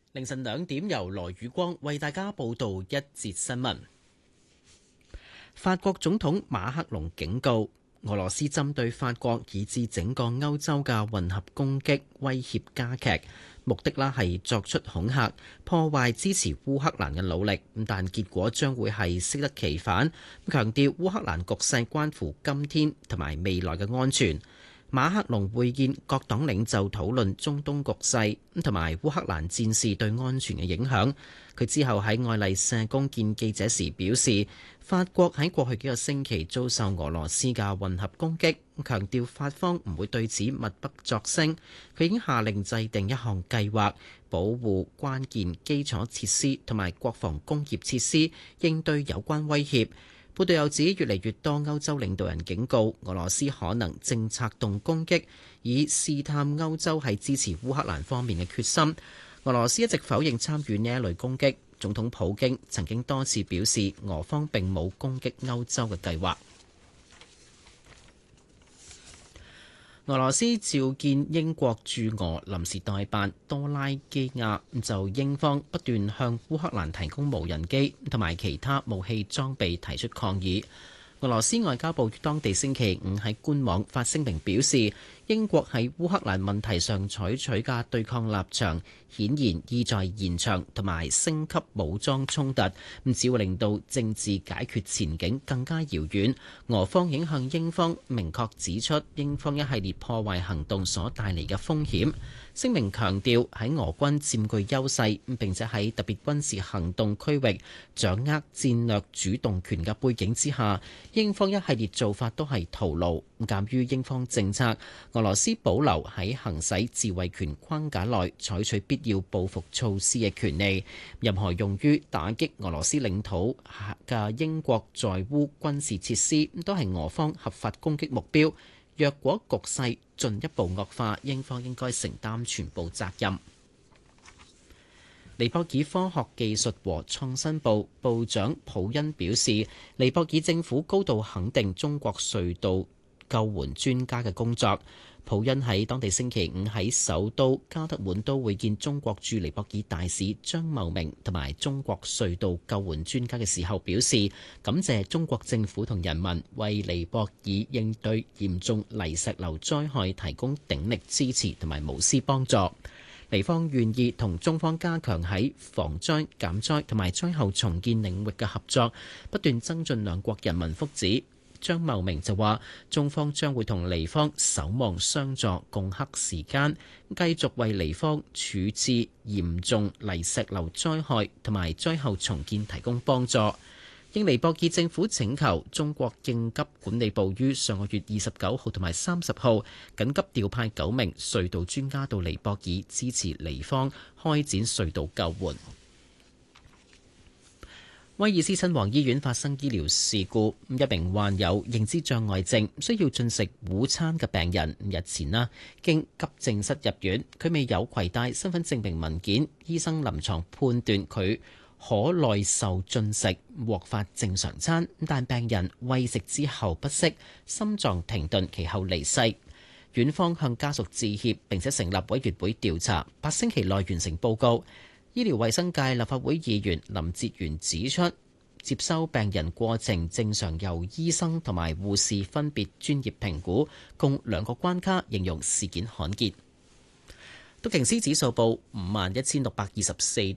凌晨2點，由羅宇光為大家報道一節新聞。法國總統馬克龍警告，俄羅斯針對法國以至整個歐洲嘅混合攻擊威脅加劇，目的係作出恐嚇，破壞支持烏克蘭嘅努力，但結果將會係適得其反。強調烏克蘭局勢關乎今天同埋未來嘅安全。馬克龍會見各黨領袖討論中東局勢同埋烏克蘭戰事對安全嘅影響。佢之後喺愛麗舍宮見記者時表示，法國喺過去幾個星期遭受俄羅斯嘅混合攻擊，強調法方唔會對此默不作聲。佢已經下令制定一項計劃，保護關鍵基礎設施同埋國防工業設施，應對有關威脅。報道又指，越嚟越多歐洲領導人警告俄羅斯可能正策動攻擊，以試探歐洲係支持烏克蘭方面嘅決心。俄羅斯一直否認參與呢一類攻擊。總統普京曾經多次表示，俄方並冇攻擊歐洲嘅計劃。俄羅斯召見英國駐俄臨時代辦多拉基亞，就英方不斷向烏克蘭提供無人機同埋其他武器裝備提出抗議。俄羅斯外交部當地星期五喺官網發聲明表示，英國喺烏克蘭問題上採取嘅對抗立場，顯然意在延長同埋升級武裝衝突，只會令到政治解決前景更加遙遠。俄方已向英方明確指出，英方一系列破壞行動所帶嚟嘅風險。聲明強調，喺俄軍佔據優勢並且喺特別軍事行動區域掌握戰略主動權嘅背景之下，英方一系列做法都係徒勞。鑑於英方政策，俄羅斯保留喺行使自衛權框架內採取必要報復措施嘅權利。任何用於打擊俄羅斯領土嘅英國在烏軍事設施都係俄方合法攻擊目標。若果局勢進一步惡化，英方應該承擔全部責任。尼泊爾科學技術和創新部部長普恩表示，尼泊爾政府高度肯定中國隧道救援專家嘅工作。普恩喺當地星期五喺首都加德滿都會見中國駐尼泊爾大使張茂明同埋中國隧道救援專家嘅時候表示，感謝中國政府同人民為尼泊爾應對嚴重泥石流災害提供鼎力支持同埋無私幫助。尼方願意同中方加強喺防災、減災同埋災後重建領域嘅合作，不斷增進兩國人民福祉。張茂明就話，中方將會同尼方守望相助，共克時艱，繼續為尼方處置嚴重泥石流災害同埋災後重建提供幫助。應尼泊爾政府請求，中國應急管理部於上個月29號同埋30號緊急調派9名隧道專家到尼泊爾支持尼方開展隧道救援。威爾斯親王醫院發生醫療事故，一名患有認知障礙症需要進食午餐嘅病人日前經急症室入院，佢未有攜帶身份證明文件，醫生臨床判斷佢可耐受進食，獲發正常餐，但病人餵食之後不適，心臟停頓，其後離世。院方向家屬致歉，並且成立委員會調查，8星期內完成報告。醫療衛生界立法會議員林哲元指出，接收病人過程正常由醫生同埋護士分別專業評估，共2個關卡，形容事件罕見。道瓊斯指數報51,624